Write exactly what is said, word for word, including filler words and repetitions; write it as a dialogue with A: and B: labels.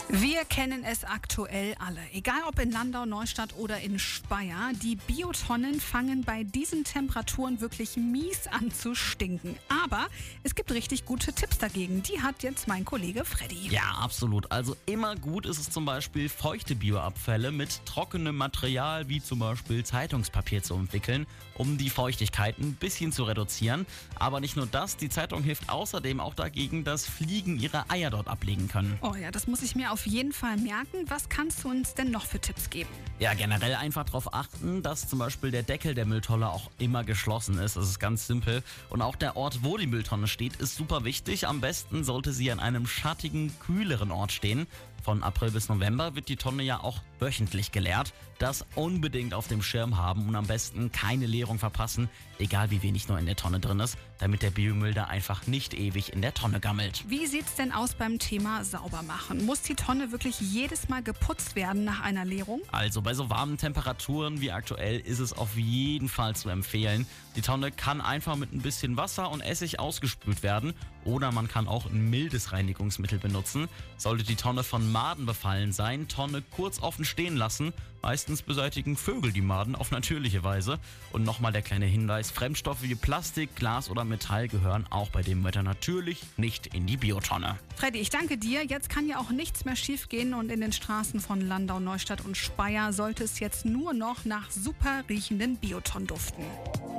A: Wir kennen es aktuell alle. Egal ob in Landau, Neustadt oder in Speyer, die Biotonnen fangen bei diesen Temperaturen wirklich mies an zu stinken. Aber es gibt richtig gute Tipps dagegen. Die hat jetzt mein Kollege Freddy.
B: Ja, absolut. Also immer gut ist es zum Beispiel, feuchte Bioabfälle mit trockenem Material wie zum Beispiel Zeitungspapier zu entwickeln, um die Feuchtigkeit ein bisschen zu reduzieren. Aber nicht nur das, die Zeitung hilft außerdem auch dagegen, dass Fliegen ihre Eier dort ablegen können.
A: Oh ja, das muss ich mir auf jeden Fall merken. Was kannst du uns denn noch für Tipps geben?
B: Ja, generell einfach darauf achten, dass zum Beispiel der Deckel der Mülltonne auch immer geschlossen ist. Das ist ganz simpel. Und auch der Ort, wo die Mülltonne steht, ist super wichtig. Am besten sollte sie an einem schattigen, kühleren Ort stehen. Von April bis November wird die Tonne ja auch wöchentlich geleert. Das unbedingt auf dem Schirm haben und am besten keine Leerung verpassen, egal wie wenig nur in der Tonne drin ist, damit der Biomüll da einfach nicht ewig in der Tonne gammelt.
A: Wie sieht's denn aus beim Thema Saubermachen? Muss die Tonne wirklich jedes Mal geputzt werden nach einer Leerung?
B: Also bei so warmen Temperaturen wie aktuell ist es auf jeden Fall zu empfehlen. Die Tonne kann einfach mit ein bisschen Wasser und Essig ausgespült werden oder man kann auch ein mildes Reinigungsmittel benutzen. Sollte die Tonne von Maden befallen sein, Tonne kurz offen stehen lassen. Meistens beseitigen Vögel die Maden auf natürliche Weise. Und nochmal der kleine Hinweis, Fremdstoffe wie Plastik, Glas oder Metall gehören auch bei dem Wetter natürlich nicht in die Biotonne.
A: Freddy, ich danke dir. Jetzt kann ja auch nichts mehr schief gehen und in den Straßen von Landau, Neustadt und Speyer sollte es jetzt nur noch nach super riechenden Biotonnen duften.